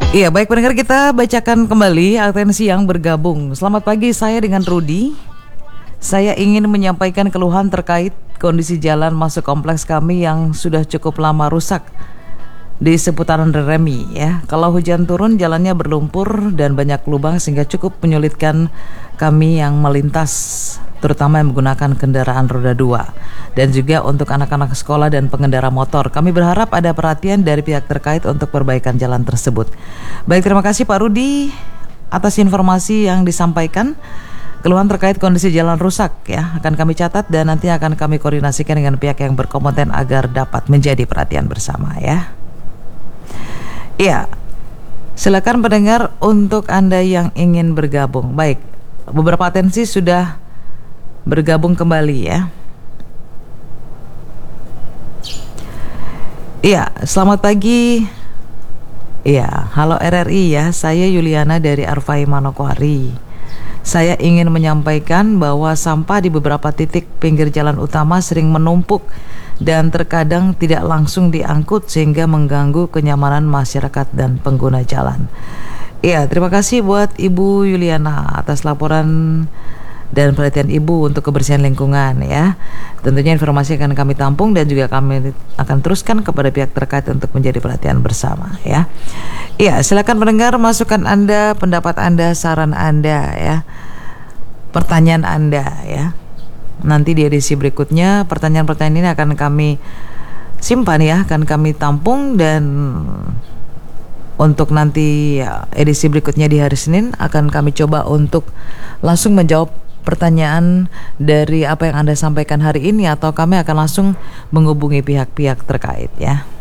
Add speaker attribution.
Speaker 1: Iya, baik pendengar, kita bacakan kembali atensi yang bergabung. Selamat pagi, saya dengan Rudi. Saya ingin menyampaikan keluhan terkait kondisi jalan masuk kompleks kami yang sudah cukup lama rusak di seputaran Remi ya. Kalau hujan turun jalannya berlumpur dan banyak lubang sehingga cukup menyulitkan kami yang melintas, terutama yang menggunakan kendaraan roda 2 dan juga untuk anak-anak sekolah dan pengendara motor. Kami berharap ada perhatian dari pihak terkait untuk perbaikan jalan tersebut. Baik, terima kasih Pak Rudi atas informasi yang disampaikan. Keluhan terkait kondisi jalan rusak ya akan kami catat dan nanti akan kami koordinasikan dengan pihak yang berkompeten agar dapat menjadi perhatian bersama ya. Iya, silakan pendengar untuk Anda yang ingin bergabung. Baik, beberapa atensi sudah bergabung kembali ya. Iya, selamat pagi. Iya, halo RRI ya, saya Yuliana dari Arfai Manokwari. Saya ingin menyampaikan bahwa sampah di beberapa titik pinggir jalan utama sering menumpuk dan terkadang tidak langsung diangkut sehingga mengganggu kenyamanan masyarakat dan pengguna jalan. Iya, terima kasih buat Ibu Yuliana atas laporan dan perhatian Ibu untuk kebersihan lingkungan ya. Tentunya informasi akan kami tampung dan juga kami akan teruskan kepada pihak terkait untuk menjadi perhatian bersama ya. Iya, silakan pendengar masukan Anda, pendapat Anda, saran Anda ya. Pertanyaan Anda ya. Nanti di edisi berikutnya pertanyaan-pertanyaan ini akan kami simpan ya, akan kami tampung dan untuk nanti ya, edisi berikutnya di hari Senin akan kami coba untuk langsung menjawab pertanyaan dari apa yang Anda sampaikan hari ini atau kami akan langsung menghubungi pihak-pihak terkait ya.